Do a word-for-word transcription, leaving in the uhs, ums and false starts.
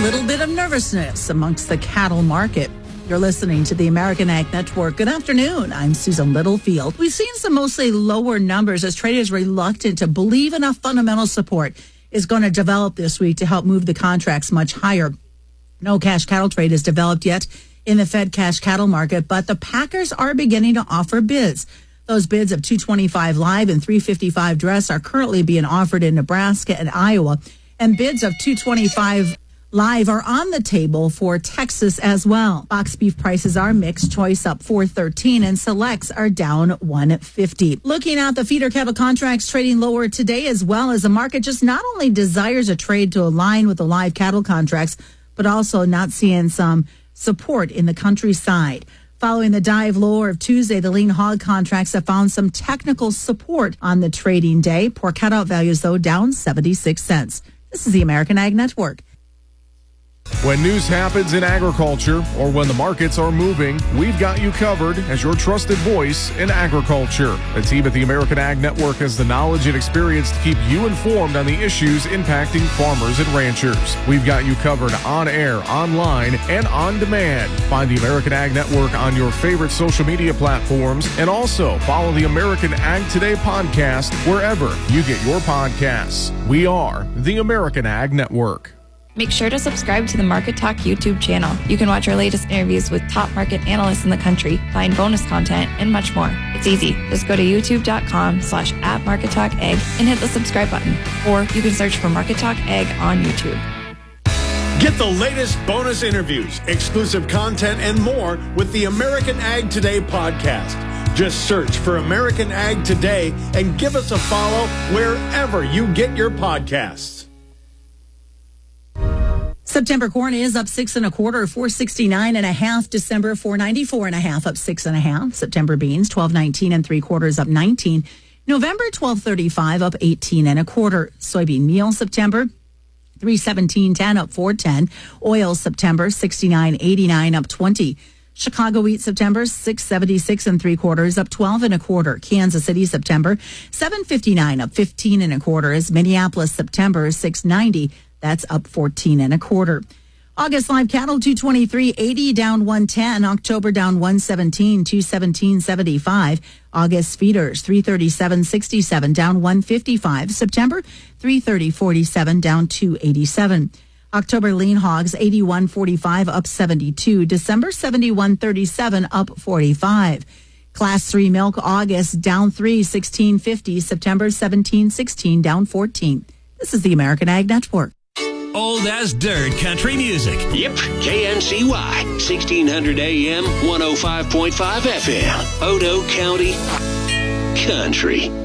little bit of nervousness amongst the cattle market. You're listening to the American Ag Network. Good afternoon. I'm Susan Littlefield. We've seen some mostly lower numbers as traders reluctant to believe enough fundamental support is going to develop this week to help move the contracts much higher. No cash cattle trade is developed yet in the Fed cash cattle market, but the packers are beginning to offer bids. Those bids of two twenty-five live and three fifty-five dress are currently being offered in Nebraska and Iowa, and bids of two twenty-five live are on the table for Texas as well. Box beef prices are mixed, choice up four thirteen and selects are down one fifty. Looking at the feeder cattle contracts trading lower today, as well as the market just not only desires a trade to align with the live cattle contracts, but also not seeing some support in the countryside. Following the dive lower of Tuesday, the lean hog contracts have found some technical support on the trading day. Pork cutout values, though, down seventy-six cents. This is the American Ag Network. When news happens in agriculture or when the markets are moving, we've got you covered as your trusted voice in agriculture. The team at the American Ag Network has the knowledge and experience to keep you informed on the issues impacting farmers and ranchers. We've got you covered on air, online, and on demand. Find the American Ag Network on your favorite social media platforms, and also follow the American Ag Today podcast wherever you get your podcasts. We are the American Ag Network. Make sure to subscribe to the Market Talk YouTube channel. You can watch our latest interviews with top market analysts in the country, find bonus content, and much more. It's easy. Just go to youtube.com slash at Market Talk Ag and hit the subscribe button. Or you can search for Market Talk Ag on YouTube. Get the latest bonus interviews, exclusive content, and more with the American Ag Today podcast. Just search for American Ag Today and give us a follow wherever you get your podcasts. September corn is up six and a quarter, four sixty-nine and a half. December four ninety-four and a half, up six and a half. September beans twelve nineteen and three quarters, up nineteen. November twelve thirty-five, up eighteen and a quarter. Soybean meal September three seventeen ten, up four ten. Oil September sixty-nine eighty-nine, up twenty. Chicago wheat September six seventy-six and three quarters, up twelve and a quarter. Kansas City September seven fifty-nine, up fifteen and a quarter. Is Minneapolis September six ninety. That's up fourteen and a quarter. August live cattle two twenty-three eighty, down one ten. October down one seventeen, two seventeen seventy-five. August feeders three thirty-seven sixty-seven, down one fifty-five. September three thirty forty-seven, down two eighty-seven. October lean hogs eighty-one forty-five, up seventy-two. December seventy-one thirty-seven, up forty-five. Class three milk August down three sixteen fifty. September seventeen sixteen, down fourteen. This is the American Ag Network. Old as dirt country music. Yep, K N C Y, sixteen hundred A M, one oh five point five F M, Odo County Country.